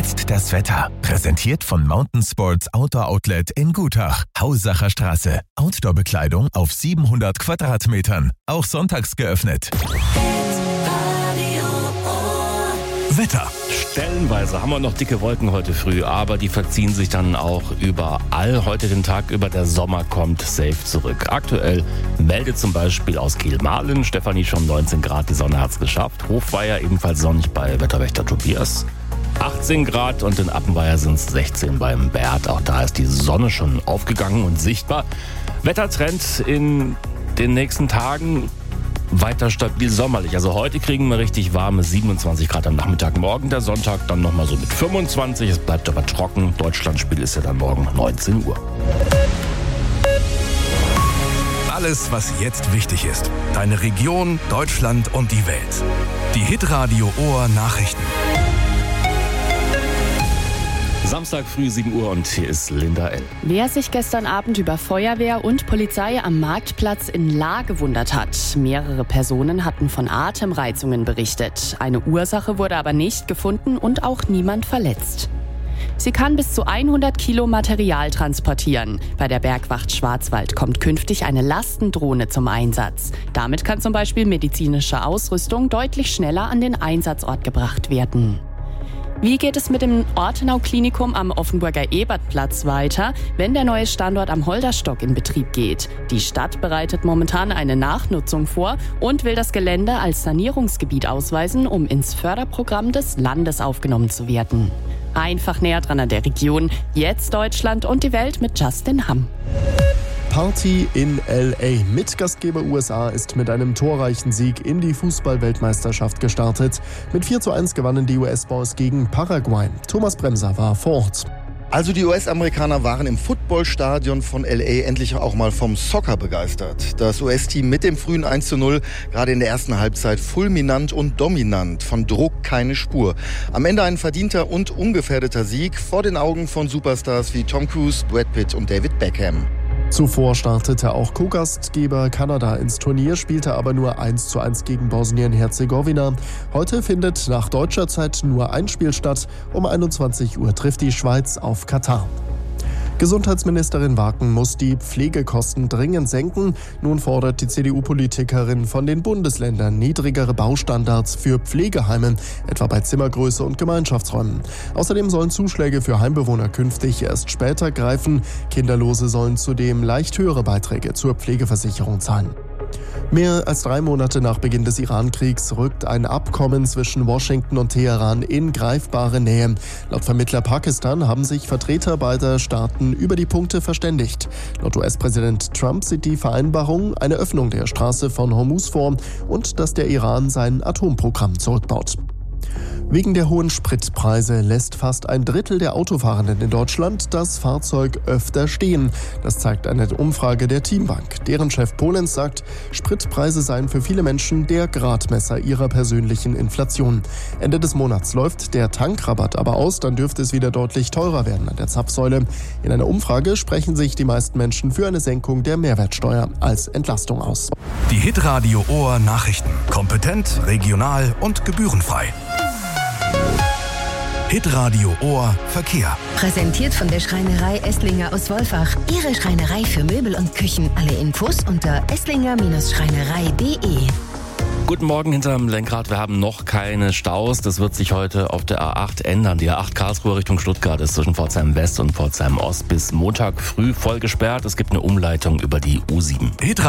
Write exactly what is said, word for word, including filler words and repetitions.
jetzt das Wetter. Präsentiert von Mountain Sports Outdoor Outlet in Gutach. Hausacher Straße. Outdoor-Bekleidung auf siebenhundert Quadratmetern. Auch sonntags geöffnet. Wetter. Stellenweise haben wir noch dicke Wolken heute früh, aber die verziehen sich dann auch überall. Heute den Tag über, der Sommer kommt safe zurück. Aktuell meldet zum Beispiel aus Kiel-Mahlen Stefanie schon neunzehn Grad, die Sonne hat's geschafft. Hofweier ebenfalls sonnig bei Wetterwächter Tobias. achtzehn Grad und in Appenweier sind es sechzehn beim Bert. Auch da ist die Sonne schon aufgegangen und sichtbar. Wettertrend in den nächsten Tagen weiter stabil sommerlich. Also heute kriegen wir richtig warme siebenundzwanzig Grad am Nachmittag. Morgen der Sonntag dann nochmal so mit fünfundzwanzig. Es bleibt aber trocken. Deutschlandspiel ist ja dann morgen neunzehn Uhr. Alles, was jetzt wichtig ist. Deine Region, Deutschland und die Welt. Die Hitradio Ohr Nachrichten. Samstag früh sieben Uhr und hier ist Linda L. Wer sich gestern Abend über Feuerwehr und Polizei am Marktplatz in Lahr gewundert hat. Mehrere Personen hatten von Atemreizungen berichtet. Eine Ursache wurde aber nicht gefunden und auch niemand verletzt. Sie kann bis zu hundert Kilo Material transportieren. Bei der Bergwacht Schwarzwald kommt künftig eine Lastendrohne zum Einsatz. Damit kann zum Beispiel medizinische Ausrüstung deutlich schneller an den Einsatzort gebracht werden. Wie geht es mit dem Ortenau-Klinikum am Offenburger Ebertplatz weiter, wenn der neue Standort am Holderstock in Betrieb geht? Die Stadt bereitet momentan eine Nachnutzung vor und will das Gelände als Sanierungsgebiet ausweisen, um ins Förderprogramm des Landes aufgenommen zu werden. Einfach näher dran an der Region. Jetzt Deutschland und die Welt mit Justin Hamm. Party in L A. Mitgastgeber U S A ist mit einem torreichen Sieg in die Fußball-Weltmeisterschaft gestartet. Mit vier zu eins gewannen die U S-Boys gegen Paraguay. Thomas Bremser war vor Ort. Also die U S-Amerikaner waren im Footballstadion von L A endlich auch mal vom Soccer begeistert. Das U S-Team mit dem frühen eins zu null, gerade in der ersten Halbzeit fulminant und dominant, von Druck keine Spur. Am Ende ein verdienter und ungefährdeter Sieg vor den Augen von Superstars wie Tom Cruise, Brad Pitt und David Beckham. Zuvor startete auch Co-Gastgeber Kanada ins Turnier, spielte aber nur eins zu eins gegen Bosnien-Herzegowina. Heute findet nach deutscher Zeit nur ein Spiel statt. Um einundzwanzig Uhr trifft die Schweiz auf Katar. Gesundheitsministerin Waken muss die Pflegekosten dringend senken. Nun fordert die C D U-Politikerin von den Bundesländern niedrigere Baustandards für Pflegeheime, etwa bei Zimmergröße und Gemeinschaftsräumen. Außerdem sollen Zuschläge für Heimbewohner künftig erst später greifen. Kinderlose sollen zudem leicht höhere Beiträge zur Pflegeversicherung zahlen. Mehr als drei Monate nach Beginn des Iran-Kriegs rückt ein Abkommen zwischen Washington und Teheran in greifbare Nähe. Laut Vermittler Pakistan haben sich Vertreter beider Staaten über die Punkte verständigt. Laut U S-Präsident Trump sieht die Vereinbarung eine Öffnung der Straße von Hormuz vor und dass der Iran sein Atomprogramm zurückbaut. Wegen der hohen Spritpreise lässt fast ein Drittel der Autofahrenden in Deutschland das Fahrzeug öfter stehen. Das zeigt eine Umfrage der Teambank. Deren Chef Polenz sagt, Spritpreise seien für viele Menschen der Gradmesser ihrer persönlichen Inflation. Ende des Monats läuft der Tankrabatt aber aus, dann dürfte es wieder deutlich teurer werden an der Zapfsäule. In einer Umfrage sprechen sich die meisten Menschen für eine Senkung der Mehrwertsteuer als Entlastung aus. Die Hitradio Ohr Nachrichten. Kompetent, regional und gebührenfrei. Hitradio Ohr Verkehr. Präsentiert von der Schreinerei Esslinger aus Wolfach. Ihre Schreinerei für Möbel und Küchen. Alle Infos unter esslinger Schreinerei punkt de. Guten Morgen hinterm Lenkrad. Wir haben noch keine Staus. Das wird sich heute auf der A acht ändern. Die A acht Karlsruhe Richtung Stuttgart ist zwischen Pforzheim West und Pforzheim Ost bis Montag früh voll gesperrt. Es gibt eine Umleitung über die U sieben.